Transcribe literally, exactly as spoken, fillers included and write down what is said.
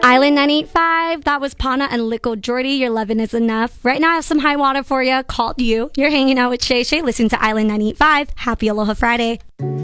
Island nine eight five, that was Pana and Lico Jordy. Your lovin' is enough. Right now I have some high water for you, called you. You're hanging out with Shay Shay, listening to Island nine eight five. Happy Aloha Friday.